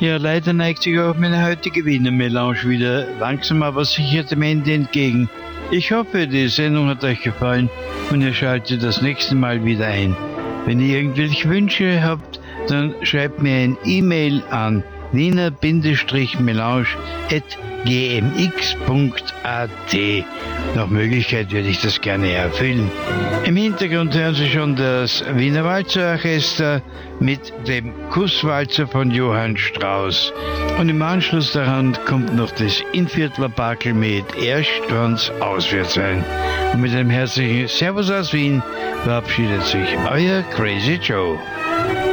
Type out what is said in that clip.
Ja, leider neigt sich auch meine heutige Wiener Melange wieder langsam aber sicher dem Ende entgegen. Ich hoffe, die Sendung hat euch gefallen und ihr schaltet das nächste Mal wieder ein. Wenn ihr irgendwelche Wünsche habt, dann schreibt mir ein E-Mail an wiener-melange@gmx.at. Nach Möglichkeit würde ich das gerne erfüllen. Im Hintergrund hören Sie schon das Wiener Walzerorchester mit dem Kusswalzer von Johann Strauss. Und im Anschluss daran kommt noch das Inviertler-Bakel mit Erst wann's auswärts sein. Und mit einem herzlichen Servus aus Wien verabschiedet sich euer Crazy Joe.